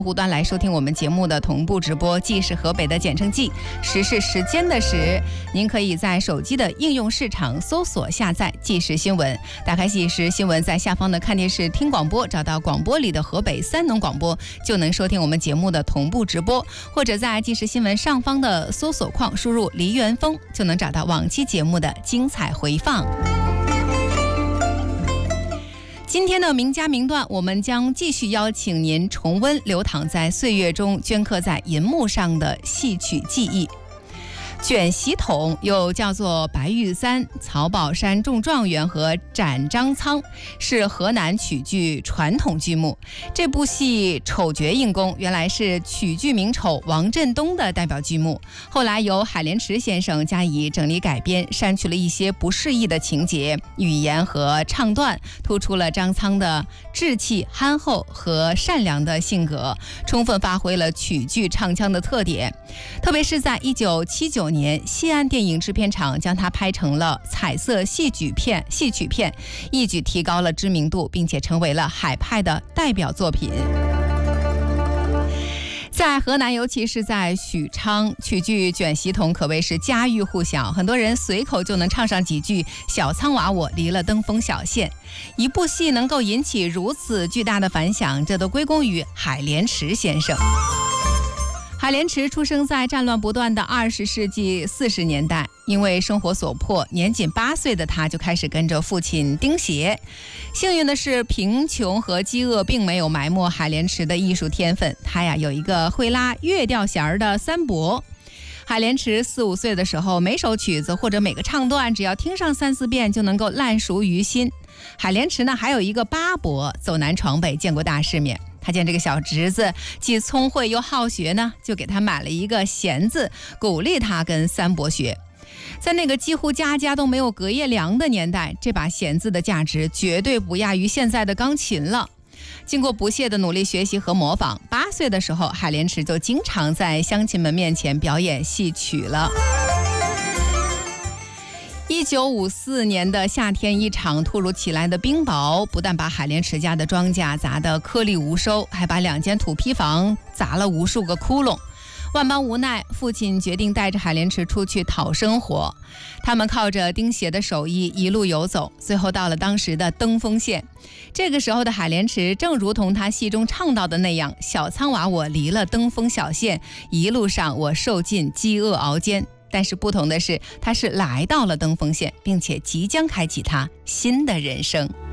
户端来收听我们节目的同步直播，既是河北的简称冀，时是时间的时。您可以在手机的应用市场搜索下载即时新闻，打开即时新闻，在下方的看电视听广播，找到广播里的河北三农广播，就能收听我们节目的同步直播，或者在即时新闻上方的搜索框输入黎元峰，就能找到往期节目的精彩回放。今天的名家名段，我们将继续邀请您重温流淌在岁月中、镌刻在银幕上的戏曲技艺。卷席筒又叫做白玉簪、曹宝山中状元和展张苍，是河南曲剧传统剧目。这部戏丑角硬功原来是曲剧名丑王振东的代表剧目，后来由海莲池先生加以整理改编，删去了一些不适宜的情节、语言和唱段，突出了张苍的志气、憨厚和善良的性格，充分发挥了曲剧唱腔的特点。特别是在1979年，西安电影制片厂将它拍成了彩色戏曲片，一举提高了知名度，并且成为了海派的代表作品。在河南，尤其是在许昌，曲剧卷席筒可谓是家喻户晓，很多人随口就能唱上几句小仓娃我离了登封小县。一部戏能够引起如此巨大的反响，这都归功于海莲池先生。海莲池出生在战乱不断的20世纪40年代，因为生活所迫，年仅8岁的他就开始跟着父亲钉鞋。幸运的是，贫穷和饥饿并没有埋没海莲池的艺术天分，他有一个会拉乐调弦的三伯。海莲池4、5岁的时候，每首曲子或者每个唱段，只要听上3、4遍就能够烂熟于心。海莲池呢，还有一个八伯，走南闯北，见过大世面。他见这个小侄子既聪慧又好学呢，就给他买了一个弦子，鼓励他跟三伯学。在那个几乎家家都没有隔夜粮的年代，这把弦子的价值绝对不亚于现在的钢琴了。经过不懈的努力学习和模仿，8岁的时候，海莲池就经常在乡亲们面前表演戏曲了。1954年的夏天，一场突如其来的冰雹不但把海莲池家的庄稼砸得颗粒无收，还把2间土坯房砸了无数个窟窿。万般无奈，父亲决定带着海莲池出去讨生活。他们靠着钉鞋的手艺一路游走，最后到了当时的登封县。这个时候的海莲池正如同他戏中唱到的那样，小仓娃我离了登封小县，一路上我受尽饥饿熬煎。但是不同的是，他是来到了登封县，并且即将开启他新的人生。